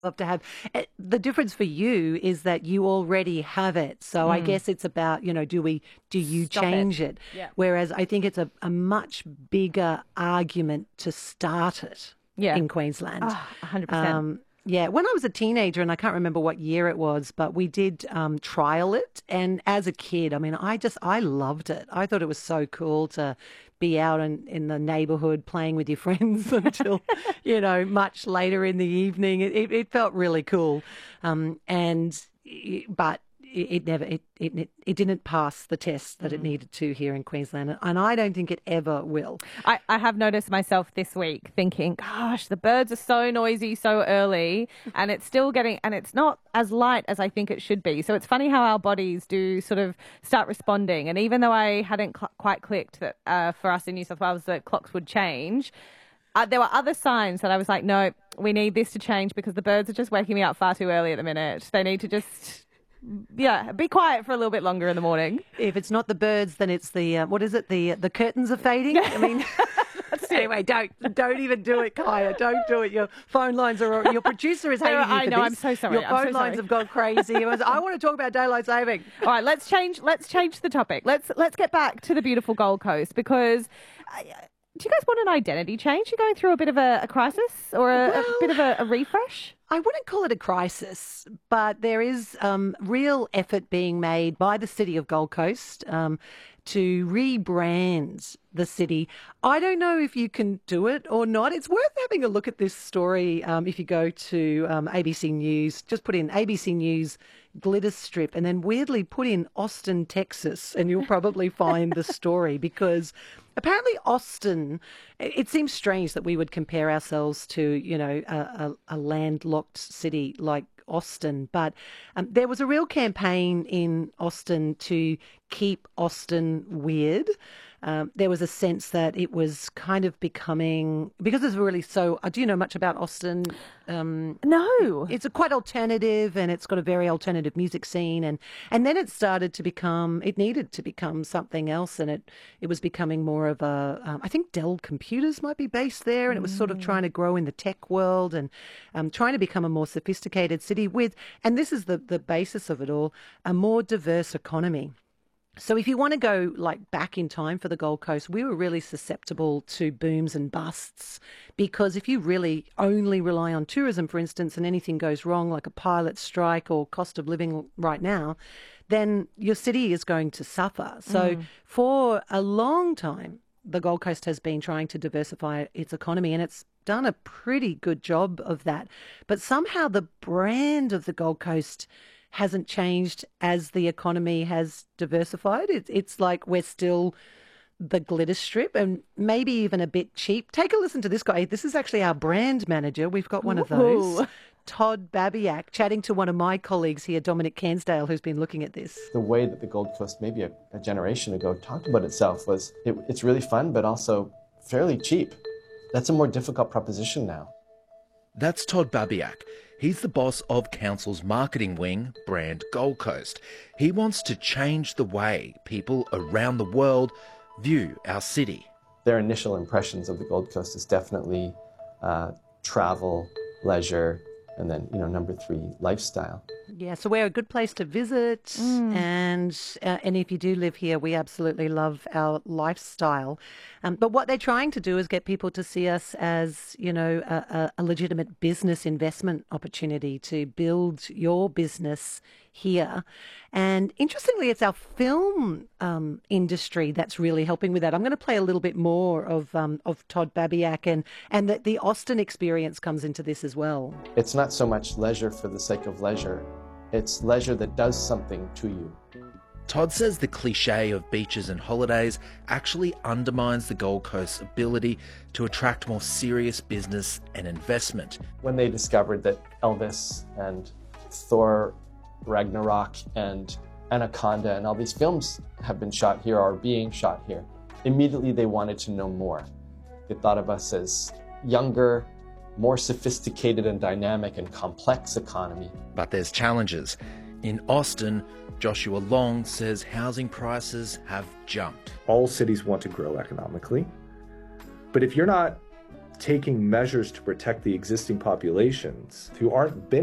love to have. The difference for you is that you already have it. So I guess it's about, do you Stop change it? Yeah. Whereas I think it's a much bigger argument to start it in Queensland. 100%. Yeah, when I was a teenager, and I can't remember what year it was, but we did trial it. And as a kid, I mean, I loved it. I thought it was so cool to be out in the neighbourhood playing with your friends until, much later in the evening. It felt really cool. But it never it didn't pass the test that it needed to here in Queensland, and I don't think it ever will. I have noticed myself this week thinking, gosh, the birds are so noisy so early, and it's still and it's not as light as I think it should be. So it's funny how our bodies do sort of start responding. And even though I hadn't quite clicked that for us in New South Wales the clocks would change, there were other signs that I was like, no, we need this to change because the birds are just waking me up far too early at the minute. They need to just... be quiet for a little bit longer in the morning. If it's not the birds, then it's the what is it? The curtains are fading. I mean, anyway, don't even do it, Kaya. Don't do it. Your phone lines are. Your producer is hating you for I know. this. I'm so sorry. Your phone lines have gone crazy. I want to talk about daylight saving. All right, let's change the topic. Let's get back to the beautiful Gold Coast because. Do you guys want an identity change? You're going through a bit of a crisis or a bit of a refresh? I wouldn't call it a crisis, but there is real effort being made by the City of Gold Coast to rebrand the city. I don't know if you can do it or not. It's worth having a look at this story if you go to ABC News. Just put in ABC News glitter strip and then weirdly put in Austin, Texas, and you'll probably find the story because apparently Austin, it seems strange that we would compare ourselves to, a landlocked city like Austin, but there was a real campaign in Austin to keep Austin weird. There was a sense that it was kind of becoming, because it's really so, do you know much about Austin? No. It's a quite alternative and it's got a very alternative music scene. And then it started to become, it needed to become something else. And it was becoming more of I think Dell Computers might be based there. And it was sort of trying to grow in the tech world and trying to become a more sophisticated city with, and this is the basis of it all, a more diverse economy. So if you want to go back in time for the Gold Coast, we were really susceptible to booms and busts because if you really only rely on tourism, for instance, and anything goes wrong, like a pilot strike or cost of living right now, then your city is going to suffer. So for a long time, the Gold Coast has been trying to diversify its economy and it's done a pretty good job of that. But somehow the brand of the Gold Coast hasn't changed as the economy has diversified. It's like we're still the glitter strip and maybe even a bit cheap. Take a listen to this guy. This is actually our brand manager. We've got one of those. Todd Babiak, chatting to one of my colleagues here, Dominic Cairnsdale, who's been looking at this. The way that the Gold Coast maybe a generation ago talked about itself was it's really fun but also fairly cheap. That's a more difficult proposition now. That's Todd Babiak. He's the boss of Council's marketing wing, Brand Gold Coast. He wants to change the way people around the world view our city. Their initial impressions of the Gold Coast is definitely travel, leisure, and then, number 3, lifestyle. Yeah, so we're a good place to visit, and if you do live here, we absolutely love our lifestyle. But what they're trying to do is get people to see us as, a legitimate business investment opportunity to build your business here. And interestingly, it's our film industry that's really helping with that. I'm going to play a little bit more of Todd Babiak, and that the Austin experience comes into this as well. It's not so much leisure for the sake of leisure. It's leisure that does something to you. Todd says the cliche of beaches and holidays actually undermines the Gold Coast's ability to attract more serious business and investment. When they discovered that Elvis and Thor Ragnarok and Anaconda and all these films have been shot here or are being shot here, immediately they wanted to know more. They thought of us as younger, more sophisticated and dynamic and complex economy. But there's challenges. In Austin, Joshua Long says housing prices have jumped. All cities want to grow economically, but if you're not taking measures to protect the existing populations who aren't